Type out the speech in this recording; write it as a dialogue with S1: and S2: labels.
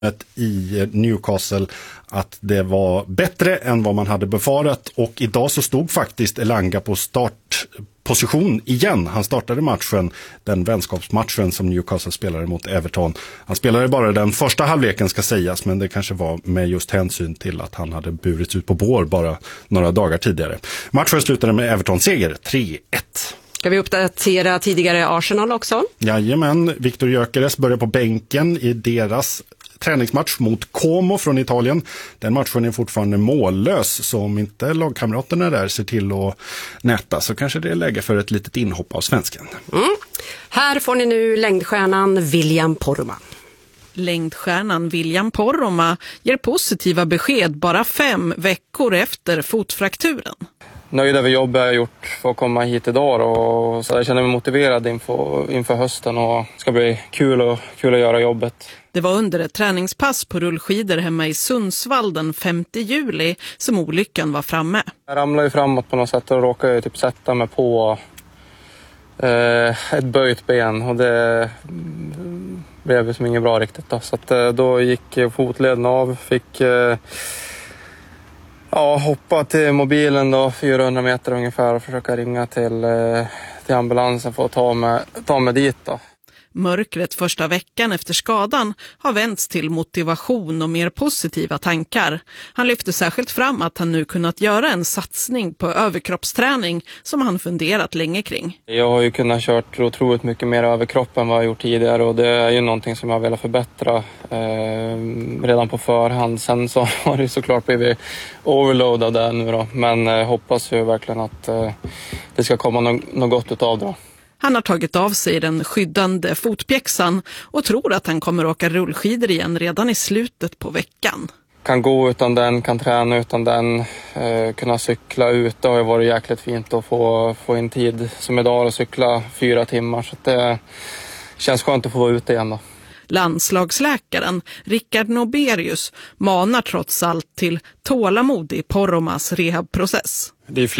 S1: i Newcastle att det var bättre än vad man hade befarat, och idag så stod faktiskt Elanga på startposition igen. Han startade matchen, den vänskapsmatchen som Newcastle spelade mot Everton. Han spelade bara den första halvleken ska sägas, men det kanske var med just hänsyn till att han hade burits ut på bår bara några dagar tidigare. Matchen slutade med Everton-seger 3-1.
S2: Ska vi uppdatera tidigare Arsenal också?
S1: Jajamän, Victor Gyökeres börjar på bänken i deras träningsmatch mot Como från Italien. Den matchen är fortfarande mållös, så om inte lagkamraterna där ser till att näta så kanske det är läge för ett litet inhopp av svensken.
S2: Här får ni nu längdstjärnan William Poromaa.
S3: Längdstjärnan William Poromaa ger positiva besked bara 5 veckor efter fotfrakturen.
S4: Nöjd över jobbet jag har gjort för att komma hit idag, och så jag känner mig motiverad inför hösten, och det ska bli kul att göra jobbet.
S3: Det var under ett träningspass på rullskidor hemma i Sundsvall den 5 juli som olyckan var framme.
S4: Jag ramlade ju framåt på något sätt och råkade ju typ sätta mig på ett böjt ben, och det blev som inget bra riktigt då. Så att, då gick fotleden av, fick hoppa till mobilen då, 400 meter ungefär, och försöka ringa till ambulansen för att ta mig dit då.
S3: Mörkret första veckan efter skadan har vänts till motivation och mer positiva tankar. Han lyfter särskilt fram att han nu kunnat göra en satsning på överkroppsträning som han funderat länge kring.
S4: Jag har ju kunnat kört otroligt mycket mer överkropp än vad jag gjort tidigare, och det är ju någonting som jag vill förbättra redan på förhand. Sen så har det såklart blivit overload av det nu då, men hoppas ju verkligen att det ska komma något gott utav det då.
S3: Han har tagit av sig den skyddande fotpjäxan och tror att han kommer åka rullskidor igen redan i slutet på veckan.
S4: Kan gå utan den, kan träna utan den, kunna cykla ut. Det har ju varit jäkligt fint att få in tid som idag och cykla 4 timmar. Så det känns skönt att få vara ute igen då.
S3: Landslagsläkaren Rickard Noberius manar trots allt till tålamod i Poromaas rehabprocess.
S4: Det är